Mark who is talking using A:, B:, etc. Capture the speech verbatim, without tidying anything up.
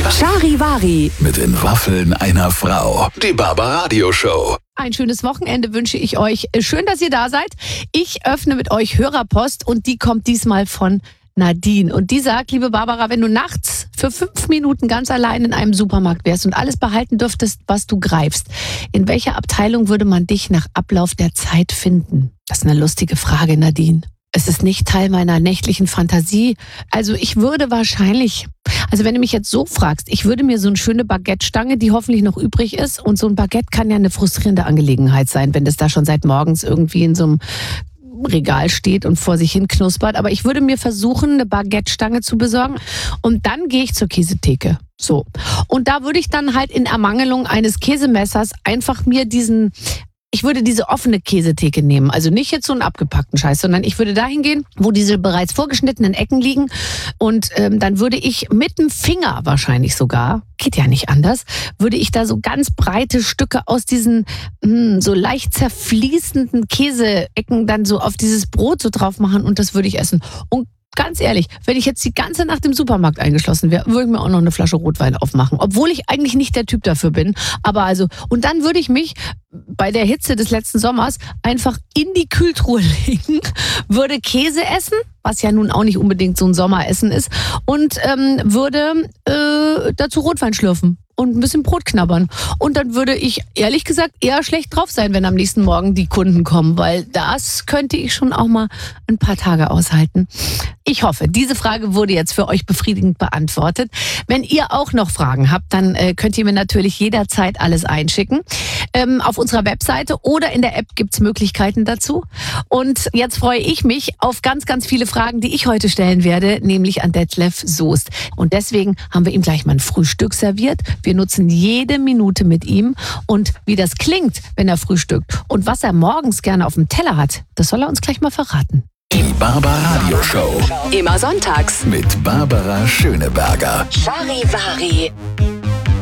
A: Charivari.
B: Mit den Waffeln einer Frau. Die Barbaradio Show.
A: Ein schönes Wochenende wünsche ich euch. Schön, dass ihr da seid. Ich öffne mit euch Hörerpost und die kommt diesmal von Nadine. Und die sagt, liebe Barbara, wenn du nachts für fünf Minuten ganz allein in einem Supermarkt wärst und alles behalten dürftest, was du greifst, in welcher Abteilung würde man dich nach Ablauf der Zeit finden? Das ist eine lustige Frage, Nadine. Es ist nicht Teil meiner nächtlichen Fantasie. Also ich würde wahrscheinlich, also wenn du mich jetzt so fragst, ich würde mir so eine schöne Baguette-Stange, die hoffentlich noch übrig ist, und so ein Baguette kann ja eine frustrierende Angelegenheit sein, wenn das da schon seit morgens irgendwie in so einem Regal steht und vor sich hin knuspert. Aber ich würde mir versuchen, eine Baguette-Stange zu besorgen und dann gehe ich zur Käsetheke. So. Und da würde ich dann halt in Ermangelung eines Käsemessers einfach mir diesen... Ich würde diese offene Käsetheke nehmen, also nicht jetzt so einen abgepackten Scheiß, sondern ich würde dahin gehen, wo diese bereits vorgeschnittenen Ecken liegen, und ähm, dann würde ich mit dem Finger wahrscheinlich sogar, geht ja nicht anders, würde ich da so ganz breite Stücke aus diesen mh, so leicht zerfließenden Käseecken dann so auf dieses Brot so drauf machen, und das würde ich essen. Und ganz ehrlich, wenn ich jetzt die ganze Nacht im Supermarkt eingeschlossen wäre, würde ich mir auch noch eine Flasche Rotwein aufmachen. Obwohl ich eigentlich nicht der Typ dafür bin. Aber also, und dann würde ich mich bei der Hitze des letzten Sommers einfach in die Kühltruhe legen, würde Käse essen, was ja nun auch nicht unbedingt so ein Sommeressen ist, und ähm, würde äh, dazu Rotwein schlürfen und ein bisschen Brot knabbern. Und dann würde ich, ehrlich gesagt, eher schlecht drauf sein, wenn am nächsten Morgen die Kunden kommen, weil das könnte ich schon auch mal ein paar Tage aushalten. Ich hoffe, diese Frage wurde jetzt für euch befriedigend beantwortet. Wenn ihr auch noch Fragen habt, dann äh, könnt ihr mir natürlich jederzeit alles einschicken. Ähm, auf unserer Webseite oder in der App gibt's Möglichkeiten dazu. Und jetzt freue ich mich auf ganz, ganz viele Fragen, die ich heute stellen werde, nämlich an Detlef Soest. Und deswegen haben wir ihm gleich mal ein Frühstück serviert. Wir nutzen jede Minute mit ihm, und wie das klingt, wenn er frühstückt und was er morgens gerne auf dem Teller hat, das soll er uns gleich mal verraten.
B: Die Barbaradio Show.
A: Immer sonntags
B: Mit Barbara Schöneberger.
A: Charivari.